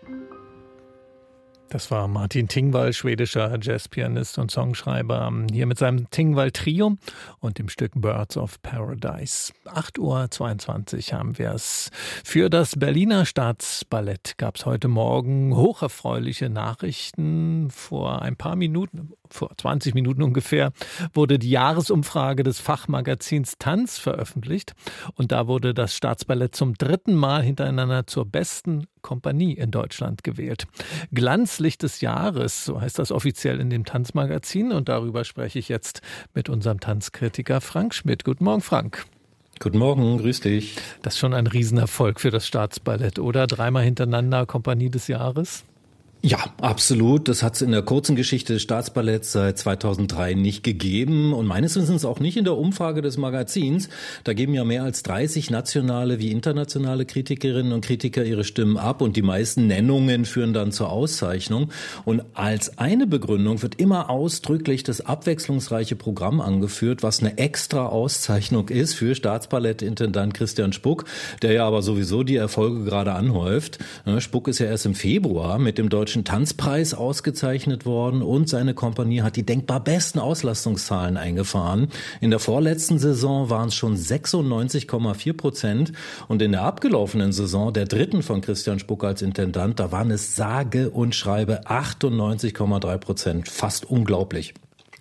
Das war Martin Tingvall, schwedischer Jazzpianist und Songschreiber, hier mit seinem Tingvall-Trio und dem Stück Birds of Paradise. 8:22 Uhr haben wir es. Für das Berliner Staatsballett gab es heute Morgen hocherfreuliche Nachrichten. Vor 20 Minuten ungefähr, wurde die Jahresumfrage des Fachmagazins Tanz veröffentlicht. Und da wurde das Staatsballett zum 3. Mal hintereinander zur besten Kompanie in Deutschland gewählt. Glanzlicht des Jahres, so heißt das offiziell in dem Tanzmagazin. Und darüber spreche ich jetzt mit unserem Tanzkritiker Frank Schmidt. Guten Morgen, Frank. Guten Morgen, grüß dich. Das ist schon ein Riesenerfolg für das Staatsballett, oder? 3-mal hintereinander Kompanie des Jahres? Ja, absolut. Das hat es in der kurzen Geschichte des Staatsballetts seit 2003 nicht gegeben und meines Wissens auch nicht in der Umfrage des Magazins. Da geben ja mehr als 30 nationale wie internationale Kritikerinnen und Kritiker ihre Stimmen ab und die meisten Nennungen führen dann zur Auszeichnung. Und als eine Begründung wird immer ausdrücklich das abwechslungsreiche Programm angeführt, was eine extra Auszeichnung ist für Staatsballettintendant Christian Spuck, der ja aber sowieso die Erfolge gerade anhäuft. Spuck ist ja erst im Februar mit dem Deutschen Tanzpreis ausgezeichnet worden und seine Kompanie hat die denkbar besten Auslastungszahlen eingefahren. In der vorletzten Saison waren es schon 96,4% und in der abgelaufenen Saison, der dritten von Christian Spuck als Intendant, da waren es sage und schreibe 98,3%. Fast unglaublich.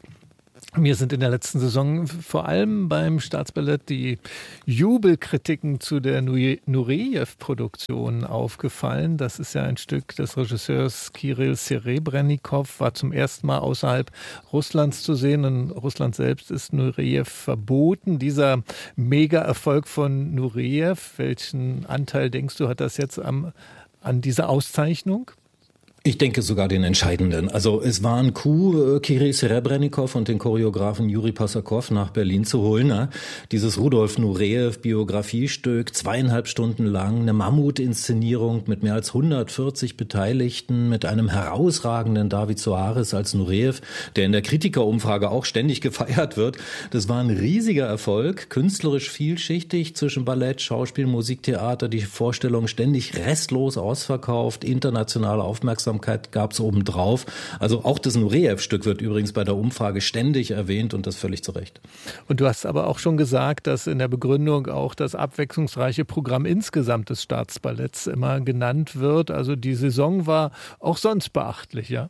Mir sind in der letzten Saison vor allem beim Staatsballett die Jubelkritiken zu der Nureyev-Produktion aufgefallen. Das ist ja ein Stück des Regisseurs Kirill Serebrennikov, war zum ersten Mal außerhalb Russlands zu sehen. In Russland selbst ist Nureyev verboten. Dieser Mega-Erfolg von Nureyev, welchen Anteil denkst du, hat das jetzt an dieser Auszeichnung? Ich denke sogar den entscheidenden. Also es war ein Coup, Kirill Serebrennikov und den Choreografen Juri Passakow nach Berlin zu holen. Ne? Dieses Rudolf Nureyev-Biografiestück, 2,5 Stunden lang, eine Mammutinszenierung mit mehr als 140 Beteiligten, mit einem herausragenden David Soares als Nureyev, der in der Kritikerumfrage auch ständig gefeiert wird. Das war ein riesiger Erfolg, künstlerisch vielschichtig zwischen Ballett, Schauspiel, Musik, Theater, die Vorstellung ständig restlos ausverkauft, internationale Aufmerksamkeit gab es obendrauf. Also auch das Nureyev-Stück wird übrigens bei der Umfrage ständig erwähnt und das völlig zu Recht. Und du hast aber auch schon gesagt, dass in der Begründung auch das abwechslungsreiche Programm insgesamt des Staatsballetts immer genannt wird. Also die Saison war auch sonst beachtlich, ja?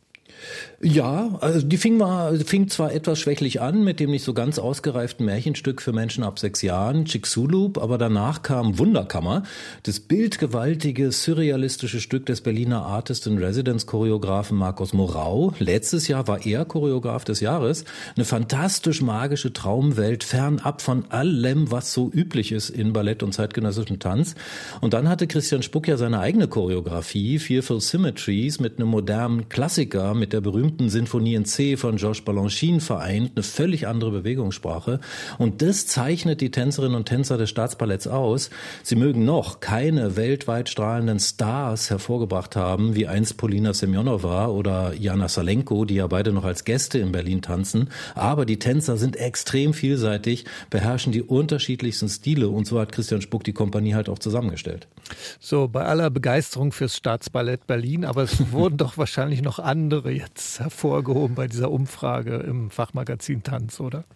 Ja, also die fing zwar etwas schwächlich an mit dem nicht so ganz ausgereiften Märchenstück für Menschen ab 6 Jahren, Chicxulub, aber danach kam Wunderkammer, das bildgewaltige, surrealistische Stück des Berliner Artist-in-Residence-Choreografen Markus Morau. Letztes Jahr war er Choreograf des Jahres. Eine fantastisch magische Traumwelt, fernab von allem, was so üblich ist in Ballett und zeitgenössischem Tanz. Und dann hatte Christian Spuck ja seine eigene Choreografie, Fearful Symmetries, mit einem modernen Klassiker, mit der berühmten Sinfonie in C von Georges Balanchine vereint, eine völlig andere Bewegungssprache. Und das zeichnet die Tänzerinnen und Tänzer des Staatsballetts aus. Sie mögen noch keine weltweit strahlenden Stars hervorgebracht haben, wie einst Polina Semjonova oder Jana Salenko, die ja beide noch als Gäste in Berlin tanzen. Aber die Tänzer sind extrem vielseitig, beherrschen die unterschiedlichsten Stile und so hat Christian Spuck die Kompanie halt auch zusammengestellt. So, bei aller Begeisterung fürs Staatsballett Berlin, aber es wurden doch wahrscheinlich noch andere jetzt hervorgehoben bei dieser Umfrage im Fachmagazin Tanz, oder?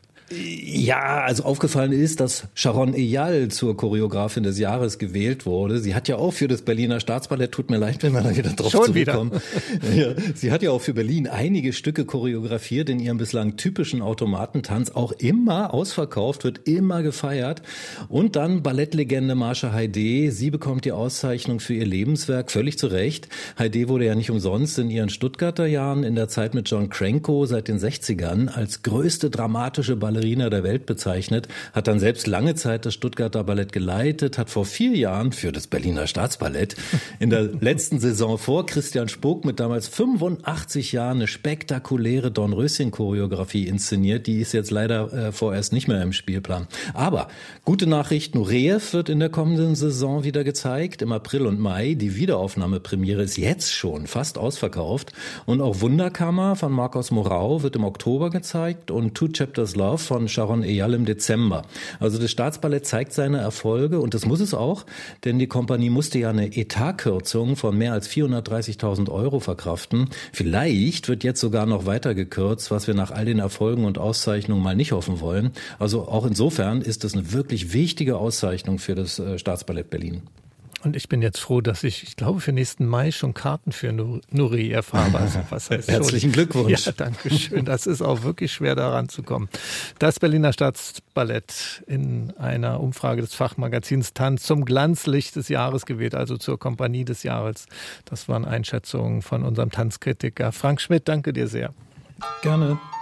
Ja, also aufgefallen ist, dass Sharon Eyal zur Choreografin des Jahres gewählt wurde. Sie hat ja auch für das Berliner Staatsballett, tut mir leid, wenn wir da wieder drauf zurückkommen. Ja, sie hat ja auch für Berlin einige Stücke choreografiert in ihrem bislang typischen Automatentanz, auch immer ausverkauft, wird immer gefeiert. Und dann Ballettlegende Marsha Haydé. Sie bekommt die Auszeichnung für ihr Lebenswerk, völlig zu Recht. Haydé wurde ja nicht umsonst in ihren Stuttgarter Jahren in der Zeit mit John Cranko seit den 60ern als größte dramatische Ballerina der Welt bezeichnet, hat dann selbst lange Zeit das Stuttgarter Ballett geleitet, hat vor 4 Jahren für das Berliner Staatsballett in der letzten Saison vor Christian Spuck mit damals 85 Jahren eine spektakuläre Dornröschen-Choreografie inszeniert. Die ist jetzt leider vorerst nicht mehr im Spielplan. Aber gute Nachricht, Nureyev wird in der kommenden Saison wieder gezeigt, im April und Mai. Die Wiederaufnahmepremiere ist jetzt schon fast ausverkauft. Und auch Wunderkammer von Markus Morau wird im Oktober gezeigt und Two Chapters Love von Sharon Eyal im Dezember. Also das Staatsballett zeigt seine Erfolge und das muss es auch, denn die Kompanie musste ja eine Etatkürzung von mehr als 430.000 Euro verkraften. Vielleicht wird jetzt sogar noch weiter gekürzt, was wir nach all den Erfolgen und Auszeichnungen mal nicht hoffen wollen. Also auch insofern ist das eine wirklich wichtige Auszeichnung für das Staatsballett Berlin. Und ich bin jetzt froh, dass ich glaube, für nächsten Mai schon Karten für Nureyev erfahrbar. Also, was heißt Herzlichen Glückwunsch. Ja, danke schön. Das ist auch wirklich schwer, da ranzukommen. Das Berliner Staatsballett in einer Umfrage des Fachmagazins Tanz zum Glanzlicht des Jahres gewählt, also zur Kompanie des Jahres. Das waren Einschätzungen von unserem Tanzkritiker Frank Schmidt. Danke dir sehr. Gerne.